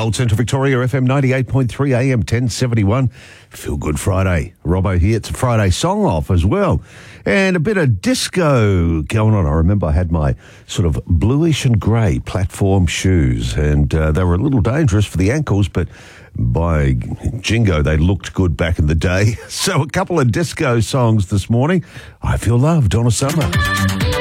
Gold Central Victoria, FM 98.3 AM 1071. Feel Good Friday. Robbo here. It's a Friday song off as well. And a bit of disco going on. I remember I had my sort of bluish and grey platform shoes, and they were a little dangerous for the ankles, but by jingo, they looked good back in the day. So a couple of disco songs this morning. I Feel Loved, Donna Summer.